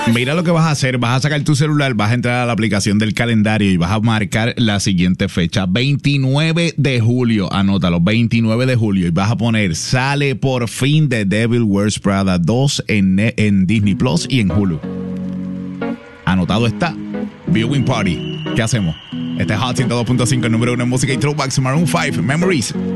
Mira lo que vas a hacer. Vas a sacar tu celular, vas a entrar a la aplicación del calendario y vas a marcar la siguiente fecha. 29 de julio. Anótalo, 29 de julio. Y vas a poner, sale por fin The Devil Wears Prada 2 en Disney Plus y en Hulu. Anotado está. Viewing Party. ¿Qué hacemos? Este es Hot 102.5, el número 1 en música y throwbacks. Maroon 5, Memories.